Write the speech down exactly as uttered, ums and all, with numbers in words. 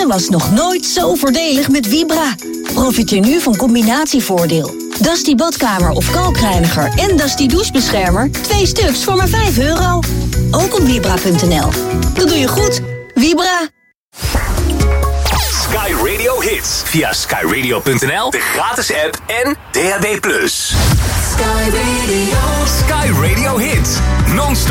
Douchen was nog nooit zo voordelig met Vibra. Profiteer nu van combinatievoordeel. Dusty badkamer of kalkreiniger en Dusty douchebeschermer. Twee stuks voor maar vijf euro. Ook op vibra punt n l. Dat doe je goed. Vibra. Sky Radio Hits. Via sky radio punt n l, de gratis app en D A B plus. Sky Radio. Sky Radio Hits. Non-stop